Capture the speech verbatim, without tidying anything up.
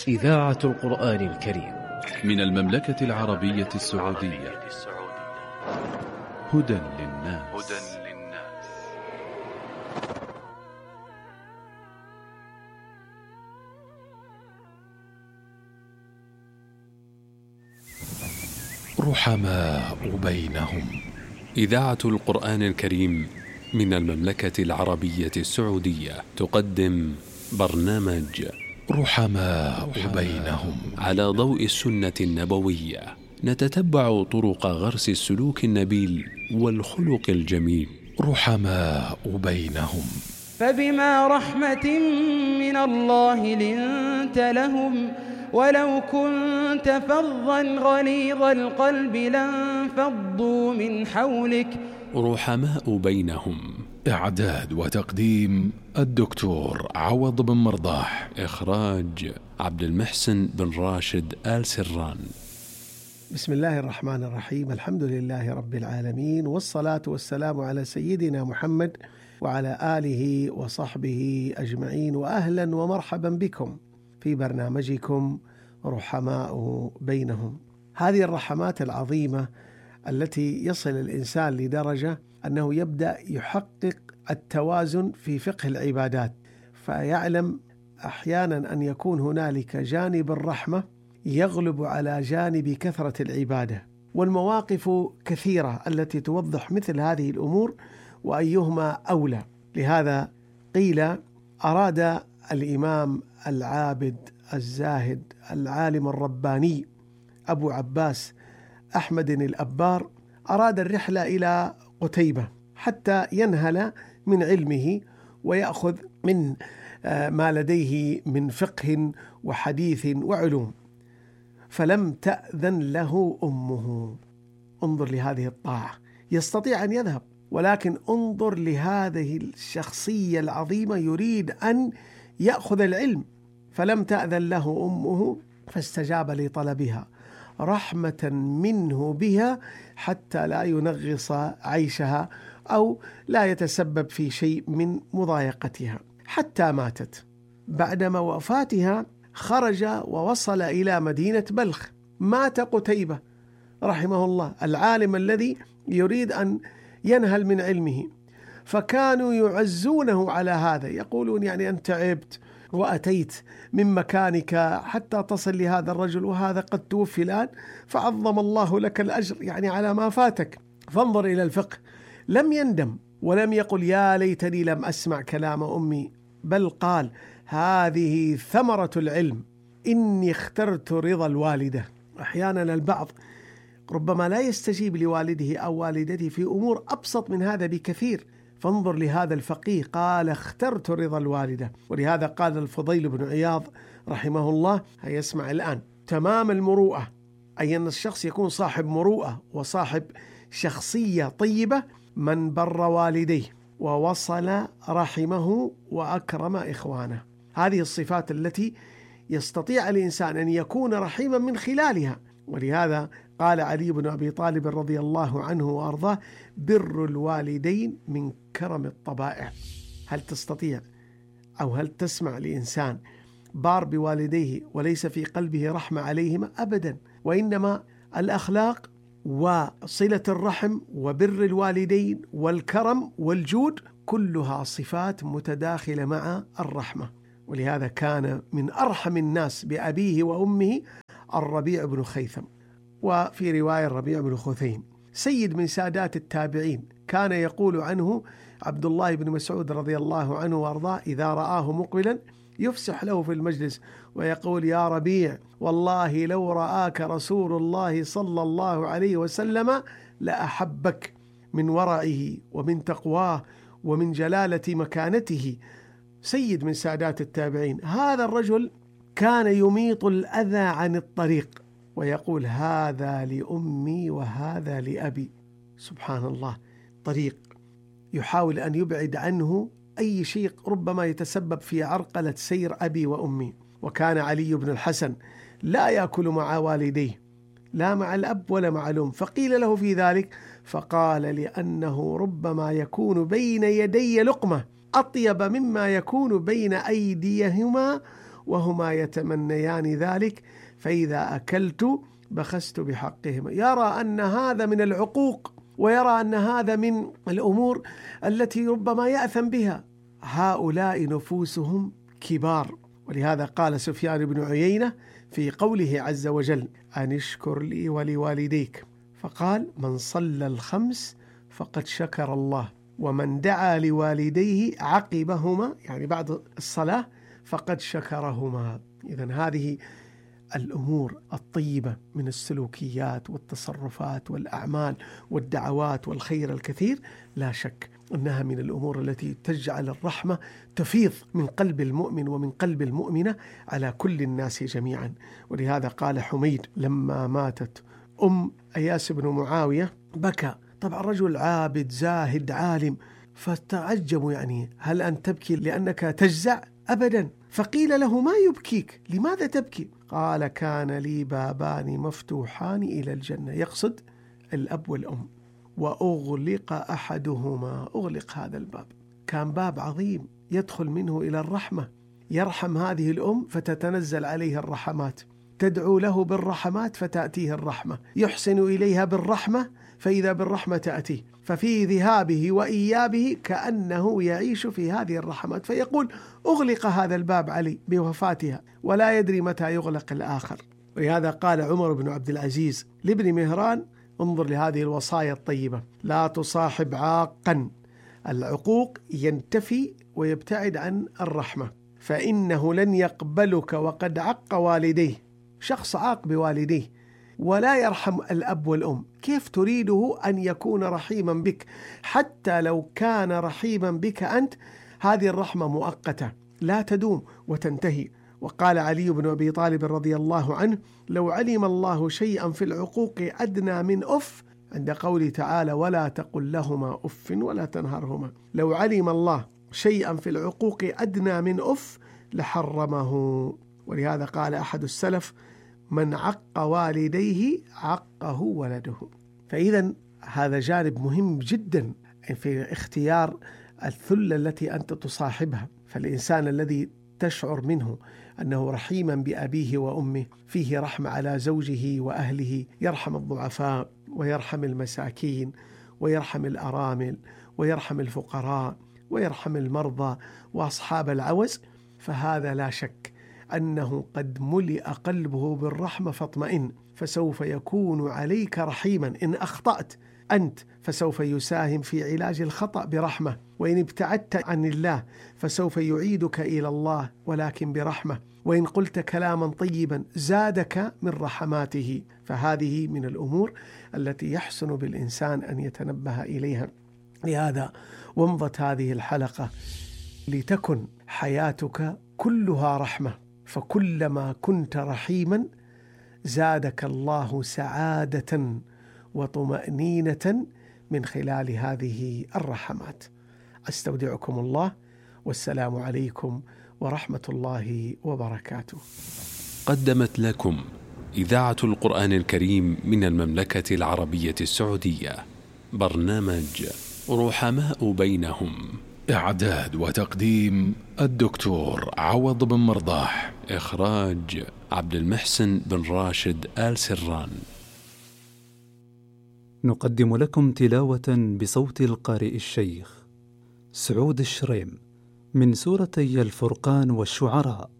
إذاعة القرآن الكريم من المملكة العربية السعودية. هدى للناس. رحماء بينهم. إذاعة القرآن الكريم من المملكة العربية السعودية تقدم برنامج رحماء بينهم على ضوء السنة النبوية. نتتبع طرق غرس السلوك النبيل والخلق الجميل. رحماء بينهم. فبما رحمة من الله لنت لهم ولو كنت فظا غليظ القلب لانفضوا من حولك. رحماء بينهم. إعداد وتقديم الدكتور عوض بن مرضاح. إخراج عبد المحسن بن راشد آل سران. بسم الله الرحمن الرحيم. الحمد لله رب العالمين، والصلاة والسلام على سيدنا محمد وعلى آله وصحبه أجمعين، وأهلا ومرحبا بكم في برنامجكم رحماء بينهم. هذه الرحمات العظيمة التي يصل الإنسان لدرجة أنه يبدأ يحقق التوازن في فقه العبادات، فيعلم أحيانا أن يكون هنالك جانب الرحمة يغلب على جانب كثرة العبادة. والمواقف كثيرة التي توضح مثل هذه الأمور وأيهما أولى. لهذا قيل أراد الإمام العابد الزاهد العالم الرباني أبو عباس أحمد الأبار أراد الرحلة إلى قتيبة حتى ينهل من علمه ويأخذ من ما لديه من فقه وحديث وعلوم، فلم تأذن له أمه. انظر لهذه الطاعة، يستطيع أن يذهب، ولكن انظر لهذه الشخصية العظيمة يريد أن يأخذ العلم، فلم تأذن له أمه فاستجاب لطلبها رحمة منه بها حتى لا ينغص عيشها أو لا يتسبب في شيء من مضايقتها، حتى ماتت. بعدما وفاتها خرج ووصل إلى مدينة بلخ. مات قتيبة رحمه الله العالم الذي يريد أن ينهل من علمه، فكانوا يعزونه على هذا، يقولون يعني أنت تعبت وأتيت من مكانك حتى تصل لهذا الرجل، وهذا قد توفي الآن، فعظم الله لك الأجر يعني على ما فاتك. فانظر إلى الفقه، لم يندم ولم يقل يا ليتني لم أسمع كلام أمي، بل قال هذه ثمرة العلم، إني اخترت رضا الوالدة. أحيانا البعض ربما لا يستجيب لوالده أو والدته في أمور أبسط من هذا بكثير، فانظر لهذا الفقيه قال اخترت رضا الوالدة. ولهذا قال الفضيل بن عياض رحمه الله، هيسمع الآن، تمام المروءة، أي أن الشخص يكون صاحب مروءة وصاحب شخصية طيبة، من بر والديه ووصل رحمه وأكرم إخوانه. هذه الصفات التي يستطيع الإنسان أن يكون رحيما من خلالها. ولهذا قال علي بن أبي طالب رضي الله عنه وأرضاه بر الوالدين من كرم الطبائع. هل تستطيع أو هل تسمع لإنسان بار بوالديه وليس في قلبه رحمة عليهما؟ أبدا. وإنما الأخلاق وصلة الرحم وبر الوالدين والكرم والجود كلها صفات متداخلة مع الرحمة. ولهذا كان من أرحم الناس بأبيه وأمه الربيع بن خيثم، وفي رواية الربيع بن خثيم، سيد من سادات التابعين. كان يقول عنه عبد الله بن مسعود رضي الله عنه وارضاه إذا رآه مقبلا يفسح له في المجلس ويقول يا ربيع والله لو رآك رسول الله صلى الله عليه وسلم لأحبك، من ورعه ومن تقواه ومن جلالة مكانته. سيد من سادات التابعين. هذا الرجل كان يميط الأذى عن الطريق ويقول هذا لأمي وهذا لأبي. سبحان الله، طريق يحاول أن يبعد عنه أي شيء ربما يتسبب في عرقلة سير أبي وأمي. وكان علي بن الحسن لا يأكل مع والديه، لا مع الأب ولا مع الأم، فقيل له في ذلك فقال لأنه ربما يكون بين يدي لقمة أطيب مما يكون بين أيديهما وهما يتمنيان ذلك، فإذا أكلت بخست بحقهما. يرى أن هذا من العقوق، ويرى أن هذا من الأمور التي ربما يأثم بها. هؤلاء نفوسهم كبار، ولهذا قال سفيان بن عيينة في قوله عز وجل: أن اشكر لي ولوالديك، فقال: من صلى الخمس فقد شكر الله، ومن دعا لوالديه عقبهما، يعني بعد الصلاة، فقد شكرهما. إذن هذه الأمور الطيبة من السلوكيات والتصرفات والأعمال والدعوات والخير الكثير، لا شك أنها من الأمور التي تجعل الرحمة تفيض من قلب المؤمن ومن قلب المؤمنة على كل الناس جميعا. ولهذا قال حميد لما ماتت أم أياس بن معاوية بكى. طبعا رجل عابد زاهد عالم، فتعجبوا يعني: هل أنت تبكي لأنك تجزع؟ أبدا. فقيل له: ما يبكيك؟ لماذا تبكي؟ قال: كان لي بابان مفتوحان إلى الجنة، يقصد الأب والأم، وأغلق أحدهما، أغلق هذا الباب. كان باب عظيم يدخل منه إلى الرحمة، يرحم هذه الأم فتتنزل عليه الرحمات، تدعو له بالرحمات فتأتيه الرحمة، يحسن إليها بالرحمة فإذا بالرحمة تأتيه، ففي ذهابه وإيابه كأنه يعيش في هذه الرحمات، فيقول: أغلق هذا الباب علي بوفاتها، ولا يدري متى يغلق الآخر. ولهذا قال عمر بن عبد العزيز لابن مهران: انظر لهذه الوصايا الطيبة: لا تصاحب عاقا، العقوق ينتفي ويبتعد عن الرحمة، فإنه لن يقبلك وقد عق والديه. شخص عاق بوالديه ولا يرحم الأب والأم، كيف تريده أن يكون رحيما بك؟ حتى لو كان رحيما بك أنت، هذه الرحمة مؤقتة لا تدوم وتنتهي. وقال علي بن أبي طالب رضي الله عنه: لو علم الله شيئا في العقوق أدنى من أف، عند قوله تعالى: ولا تقل لهما أف ولا تنهرهما، لو علم الله شيئا في العقوق أدنى من أف لحرمه. ولهذا قال أحد السلف: من عق والديه عقه ولده. فإذا هذا جانب مهم جدا في اختيار الثلة التي أنت تصاحبها. فالإنسان الذي تشعر منه أنه رحيما بأبيه وأمه، فيه رحمة على زوجه وأهله، يرحم الضعفاء ويرحم المساكين ويرحم الأرامل ويرحم الفقراء ويرحم المرضى وأصحاب العوز، فهذا لا شك أنه قد ملئ قلبه بالرحمة فاطمئن، فسوف يكون عليك رحيما. إن أخطأت أنت فسوف يساهم في علاج الخطأ برحمة، وإن ابتعدت عن الله فسوف يعيدك إلى الله ولكن برحمة، وإن قلت كلاما طيبا زادك من رحماته. فهذه من الأمور التي يحسن بالإنسان أن يتنبه إليها. لهذا ومضت هذه الحلقة لتكن حياتك كلها رحمة، فكلما كنت رحيما زادك الله سعادة وطمأنينة من خلال هذه الرحمات. أستودعكم الله، والسلام عليكم ورحمة الله وبركاته. قدمت لكم إذاعة القرآن الكريم من المملكة العربية السعودية برنامج رحماء بينهم. إعداد وتقديم الدكتور عوض بن مرضاح. إخراج عبد المحسن بن راشد آل سران. نقدم لكم تلاوة بصوت القارئ الشيخ سعود الشريم من سورتي الفرقان والشعراء،